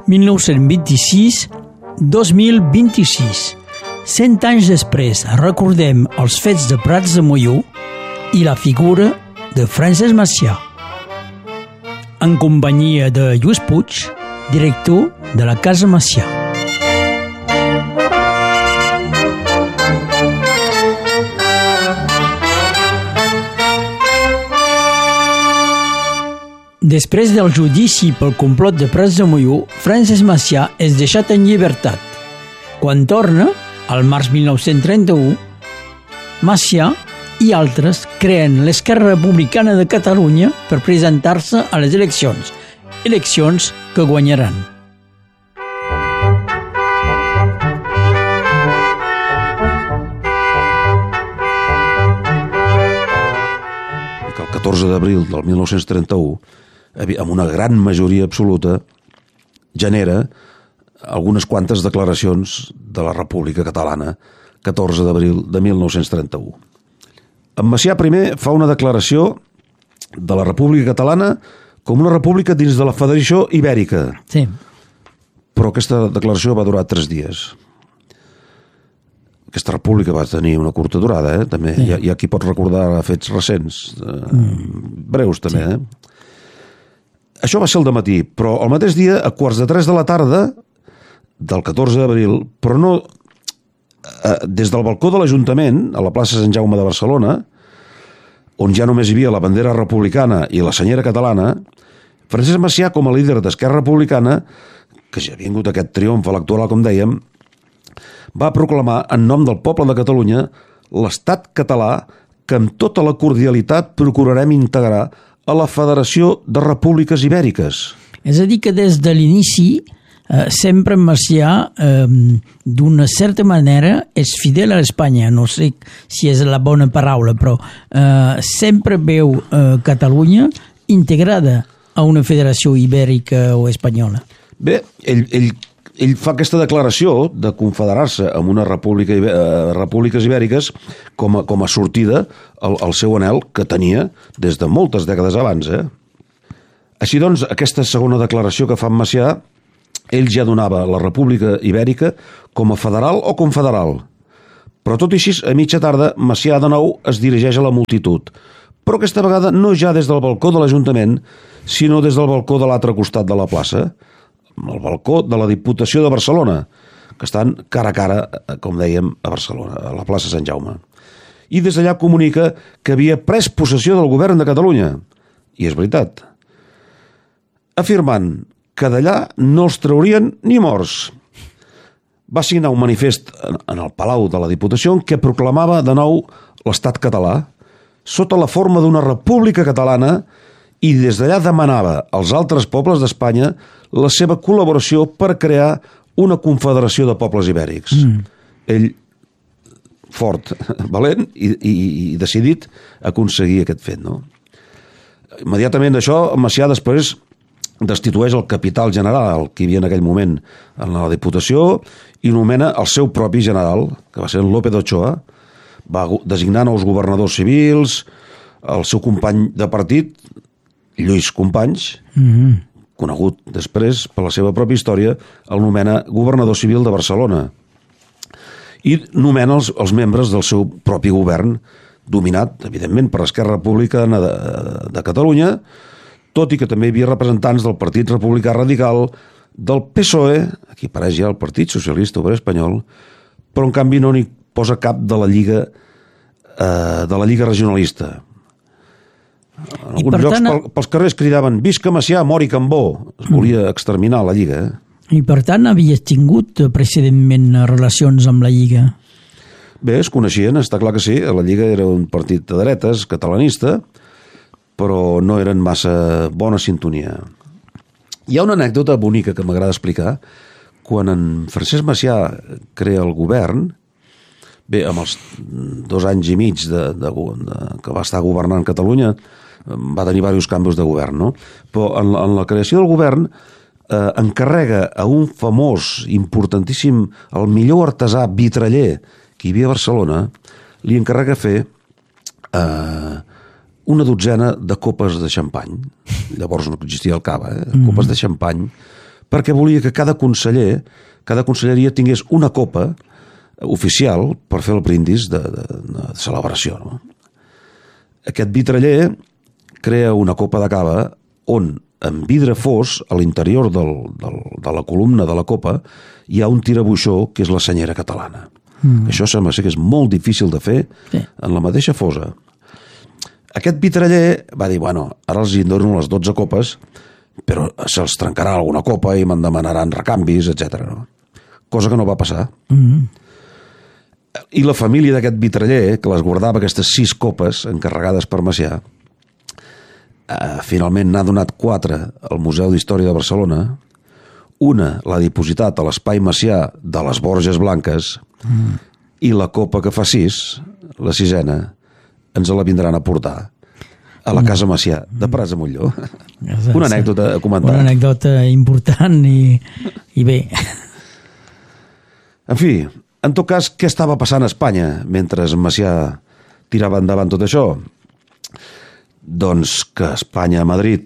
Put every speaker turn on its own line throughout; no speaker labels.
1926-2026. 100 anys després recordem els fets de Prats de Molló i la figura de Francesc Macià. En companyia de Lluís Puig, director de la Casa Macià. Després del judici pel complot de Prats de Molló, Francesc Macià és deixat en llibertat. Quan torna, al març 1931, Macià i altres creen l'Esquerra Republicana de Catalunya per presentar-se a les eleccions que guanyaran.
El 14 d'abril del 1931, amb una gran majoria absoluta, genera algunes quantes declaracions de la República Catalana, 14 d'abril de 1931. En Macià primer fa una declaració de la República Catalana com una república dins de la Federació Ibèrica.
Sí.
Però aquesta declaració va durar 3 dies. Aquesta república va tenir una curta durada, també. Sí. Hi ha qui pot recordar fets recents, breus també, Això va ser el dematí, però el mateix dia, a 2:45 de la tarda del 14 d'abril, però no des del balcó de l'Ajuntament, a la plaça Sant Jaume de Barcelona, on ja només hi havia la bandera republicana i la senyera catalana, Francesc Macià, com a líder d'Esquerra Republicana, que ja havia vingut aquest triomf electoral, com dèiem, va proclamar en nom del poble de Catalunya l'estat català que amb tota la cordialitat procurarem integrar a la Federació de Repúbliques Ibèriques.
És a dir, que des de l'inici sempre Macià, d'una certa manera, és fidel a Espanya. No sé si és la bona paraula, però sempre veu Catalunya integrada a una federació ibèrica o espanyola.
Bé, ell fa aquesta declaració de confederar-se amb una repúbliques ibèriques com a sortida al seu anhel que tenia des de moltes dècades abans. Així doncs, aquesta segona declaració que fa en Macià, ell ja donava la República Ibèrica com a federal o confederal. Però tot i així, a mitja tarda, Macià de nou es dirigeix a la multitud, però aquesta vegada no ja des del balcó de l'Ajuntament, sinó des del balcó de l'altre costat de la plaça, el balcó de la Diputació de Barcelona, que estan cara a cara, com dèiem, a Barcelona, a la plaça Sant Jaume. I des d'allà comunica que havia pres possessió del govern de Catalunya. I és veritat. Afirmant que d'allà no els traurien ni morts. Va signar un manifest en el Palau de la Diputació en què proclamava de nou l'estat català, sota la forma d'una república catalana, i des d'allà demanava als altres pobles d'Espanya la seva col·laboració per crear una confederació de pobles ibèrics. Ell, fort, valent i decidit a aconseguir aquest fet, no? Immediatament d'això, Macià després destitueix el capital general que hi havia en aquell moment en la Diputació i nomena el seu propi general, que va ser en López Ochoa, va designar nous governadors civils, el seu company de partit, Lluís Companys, conegut després per la seva pròpia història, el nomena governador civil de Barcelona i nomena els membres del seu propi govern, dominat, evidentment, per l'Esquerra Republicana de Catalunya, tot i que també hi havia representants del Partit Republicà Radical, del PSOE, aquí apareix ja el Partit Socialista Obrer Espanyol, però en canvi no n'hi posa cap de la Lliga Regionalista. En alguns llocs pels carrers cridaven «Visca Macià, mori Cambó». Es volia exterminar la Lliga.
I per tant havies tingut precedentment relacions amb la Lliga?
Bé, es coneixien, està clar que sí. La Lliga era un partit de dretes, catalanista, però no eren massa bona sintonia. Hi ha una anècdota bonica que m'agrada explicar. Quan en Francesc Macià crea el govern, bé, amb els 2 anys i mig que va estar governant Catalunya, va tenir diversos canvis de govern, no? Però en la creació del govern encarrega a un famós, importantíssim, el millor artesà vitraller que hi havia a Barcelona, li encarrega fer una dotzena de copes de xampany. Llavors no existia el cava, copes de xampany perquè volia que cada conselleria tingués una copa oficial per fer el brindis de celebració. No? Aquest vitraller crea una copa de cava on, en vidre fos, a l'interior de la columna de la copa, hi ha un tirabuixó que és la senyera catalana. Això sembla ser que és molt difícil de fer en la mateixa fosa. Aquest vitraller va dir, bueno, ara els dono les 12 copes, però se'ls trencarà alguna copa i me'n demanaran recanvis, etc. No? Cosa que no va passar. I la família d'aquest vitraller, que les guardava aquestes 6 copes encarregades per Macià, finalment n'ha donat 4 al Museu d'Història de Barcelona. Una l'ha dipositat a l'Espai Macià de les Borges Blanques i la copa que fa 6, la 6a, ens la vindran a portar a la Casa Macià de Prats de Montllor. Una anècdota a comentar.
Una anècdota important i bé.
En fi, en tot cas, què estava passant a Espanya mentre Macià tirava endavant tot això? Doncs que Espanya, Madrid,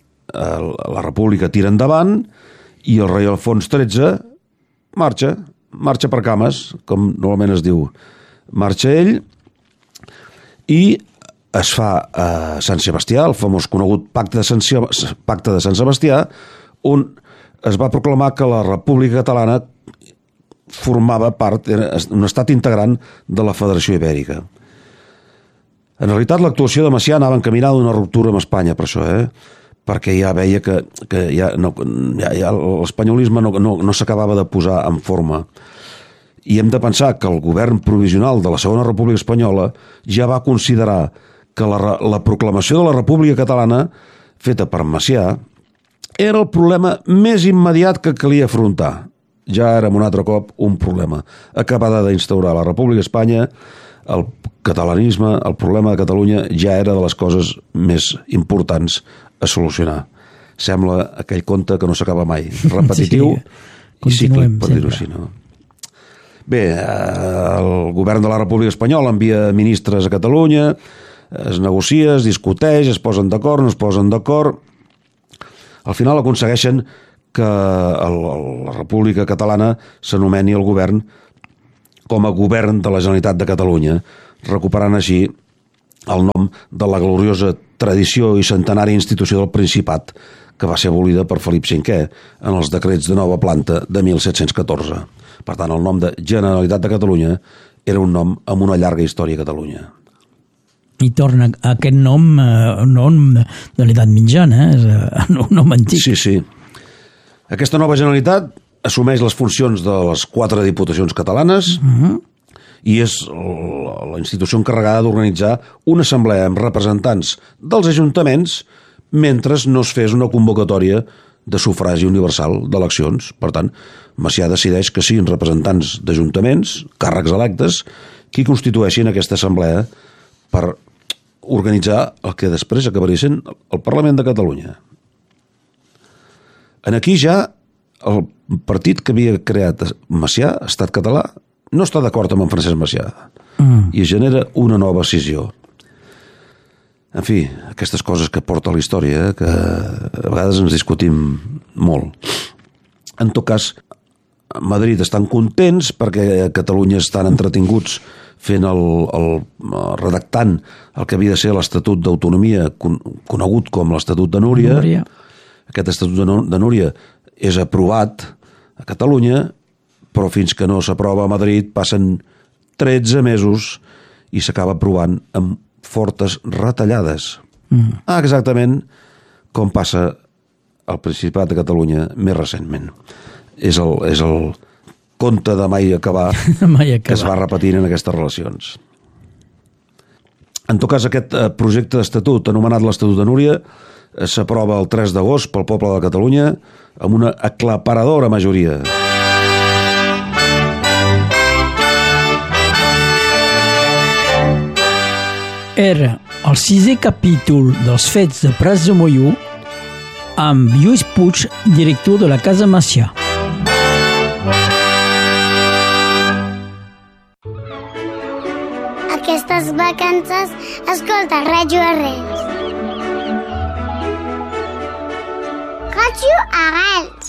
la República tira endavant i el rei Alfons XIII marxa per cames, com normalment es diu. Marxa ell i es fa a Sant Sebastià, el famós conegut Pacte de Sant Sebastià, on es va proclamar que la República Catalana formava part, era un estat integrant de la Federació Ibèrica. En realitat, l'actuació de Macià anava encaminada a una ruptura amb Espanya, per això, perquè ja veia que l'espanyolisme no s'acabava de posar en forma. I hem de pensar que el govern provisional de la Segona República Espanyola ja va considerar que la proclamació de la República Catalana, feta per Macià, era el problema més immediat que calia afrontar. Ja era un altre cop un problema. Acabada d'instaurar la República Espanya, el catalanisme, el problema de Catalunya ja era de les coses més importants a solucionar. Sembla aquell conte que no s'acaba mai, repetitiu i cíclic, per dir-ho així. No? Bé, el govern de la República Espanyola envia ministres a Catalunya, es negocia, es discuteix, es posen d'acord, no es posen d'acord. Al final aconsegueixen que la República Catalana s'anomeni el govern com a govern de la Generalitat de Catalunya, recuperant així el nom de la gloriosa tradició i centenària institució del Principat, que va ser abolida per Felip V en els decrets de nova planta de 1714. Per tant, el nom de Generalitat de Catalunya era un nom amb una llarga història a Catalunya.
I torna aquest nom, un nom de l'edat mitjana, és un nom antic.
Sí. Aquesta nova Generalitat assumeix les funcions de les 4 diputacions catalanes i és la institució encarregada d'organitzar una assemblea amb representants dels ajuntaments mentre no es fes una convocatòria de sufragi universal d'eleccions. Per tant, Macià decideix que siguin representants d'ajuntaments, càrrecs electes, qui constitueixin aquesta assemblea per organitzar el que després acabaria sent el Parlament de Catalunya. En aquí ja el partit que havia creat Macià, Estat Català, no està d'acord amb en Francesc Macià i genera una nova escissió. En fi, aquestes coses que porta la història, que a vegades ens discutim molt. En tot cas, a Madrid estan contents perquè a Catalunya estan entretinguts fent redactant el que havia de ser l'Estatut d'Autonomia, conegut com l'Estatut de Núria. Aquest Estatut de Núria és aprovat a Catalunya, però fins que no s'aprova a Madrid passen 13 mesos i s'acaba aprovant amb fortes retallades. Exactament com passa al Principat de Catalunya més recentment. És el conte de mai acabar que es va repetint en aquestes relacions. En tot cas, aquest projecte d'estatut, anomenat l'Estatut de Núria, s'aprova el 3 d'agost pel poble de Catalunya amb una aclaparadora majoria.
Era el 6è capítol dels Fets de Prats de Molló amb Lluís Puig, director de la Casa Macià.
Aquestes vacances escolta Ràdio Arrels. Ràdio Arrels.